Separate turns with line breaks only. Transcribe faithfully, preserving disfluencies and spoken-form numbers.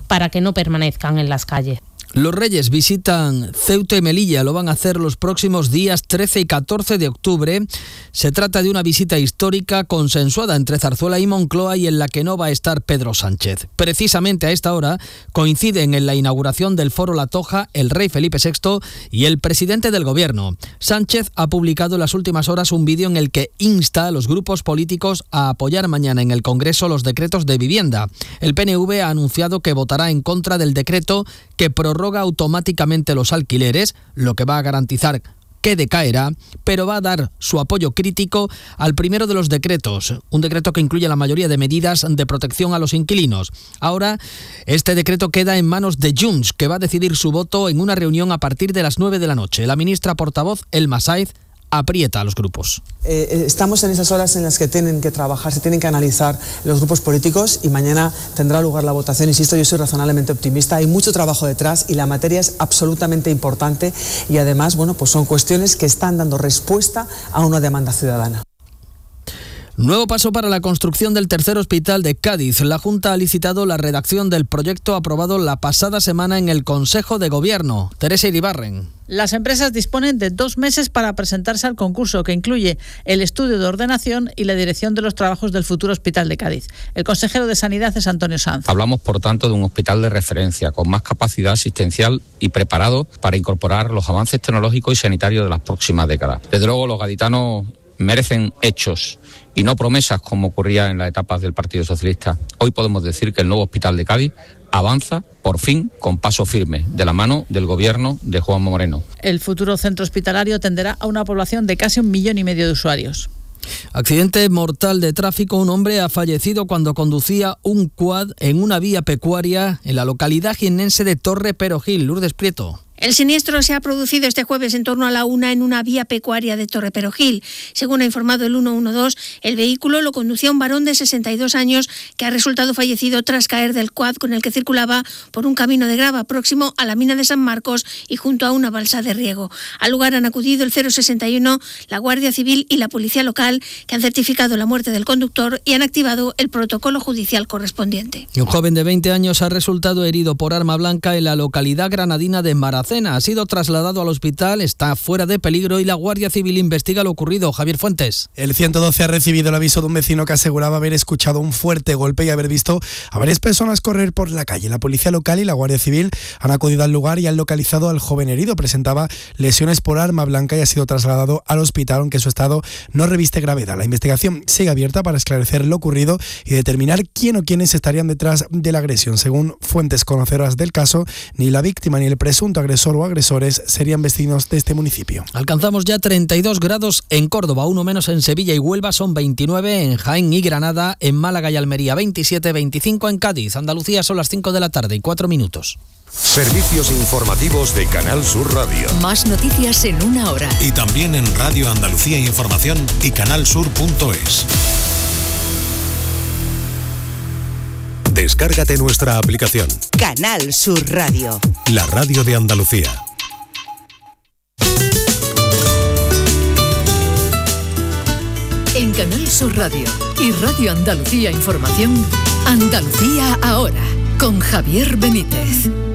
para que no permanezcan en las calles.
Los Reyes visitan Ceuta y Melilla, lo van a hacer los próximos días trece y catorce de octubre. Se trata de una visita histórica consensuada entre Zarzuela y Moncloa y en la que no va a estar Pedro Sánchez. Precisamente a esta hora coinciden en la inauguración del Foro La Toja el rey Felipe sexto y el presidente del Gobierno. Sánchez ha publicado en las últimas horas un vídeo en el que insta a los grupos políticos a apoyar mañana en el Congreso los decretos de vivienda. El P N V ha anunciado que votará en contra del decreto que prorroga automáticamente los alquileres, lo que va a garantizar que decaerá, pero va a dar su apoyo crítico al primero de los decretos, un decreto que incluye la mayoría de medidas de protección a los inquilinos. Ahora, este decreto queda en manos de Junts, que va a decidir su voto en una reunión a partir de las nueve de la noche. La ministra portavoz, Elma Sáez, aprieta a los grupos.
Eh, estamos en esas horas en las que tienen que trabajar, se tienen que analizar los grupos políticos y mañana tendrá lugar la votación. Insisto, yo soy razonablemente optimista, hay mucho trabajo detrás y la materia es absolutamente importante y además, bueno, pues son cuestiones que están dando respuesta a una demanda ciudadana.
Nuevo paso para la construcción del tercer hospital de Cádiz. La Junta ha licitado la redacción del proyecto aprobado la pasada semana en el Consejo de Gobierno. Teresa Iribarren.
Las empresas disponen de dos meses para presentarse al concurso, que incluye el estudio de ordenación y la dirección de los trabajos del futuro hospital de Cádiz. El consejero de Sanidad es Antonio Sanz.
Hablamos, por tanto, de un hospital de referencia, con más capacidad asistencial y preparado para incorporar los avances tecnológicos y sanitarios de las próximas décadas. Desde luego, los gaditanos merecen hechos y no promesas como ocurría en las etapas del Partido Socialista. Hoy podemos decir que el nuevo hospital de Cádiz avanza, por fin, con paso firme, de la mano del gobierno de Juanma Moreno.
El futuro centro hospitalario atenderá a una población de casi un millón y medio de usuarios.
Accidente mortal de tráfico. Un hombre ha fallecido cuando conducía un quad en una vía pecuaria en la localidad jiennense de Torre Perojil. Lourdes Prieto.
El siniestro se ha producido este jueves en torno a la una en una vía pecuaria de Torre Perojil. Según ha informado el ciento doce, el vehículo lo conducía un varón de sesenta y dos años que ha resultado fallecido tras caer del quad con el que circulaba por un camino de grava próximo a la mina de San Marcos y junto a una balsa de riego. Al lugar han acudido el cero sesenta y uno, la Guardia Civil y la Policía Local, que han certificado la muerte del conductor y han activado el protocolo judicial correspondiente.
Un joven de veinte años ha resultado herido por arma blanca en la localidad granadina de Marazán. Ha sido trasladado al hospital, está fuera de peligro y la Guardia Civil investiga lo ocurrido. Javier Fuentes.
El ciento doce ha recibido el aviso de un vecino que aseguraba haber escuchado un fuerte golpe y haber visto a varias personas correr por la calle. La Policía Local y la Guardia Civil han acudido al lugar y han localizado al joven herido. Presentaba lesiones por arma blanca y ha sido trasladado al hospital, aunque su estado no reviste gravedad. La investigación sigue abierta para esclarecer lo ocurrido y determinar quién o quiénes estarían detrás de la agresión. Según fuentes conocedoras del caso, ni la víctima ni el presunto agresor o agresores serían vecinos de este municipio.
Alcanzamos ya treinta y dos grados en Córdoba, uno menos en Sevilla y Huelva, son veintinueve en Jaén y Granada, en Málaga y Almería veintisiete, veinticinco en Cádiz. Andalucía son las cinco de la tarde y cuatro minutos.
Servicios informativos de Canal Sur Radio.
Más noticias en una hora.
Y también en Radio Andalucía Información y canalsur punto es. Descárgate nuestra aplicación.
Canal Sur Radio.
La radio de Andalucía.
En Canal Sur Radio y Radio Andalucía Información, Andalucía ahora, con Javier Benítez.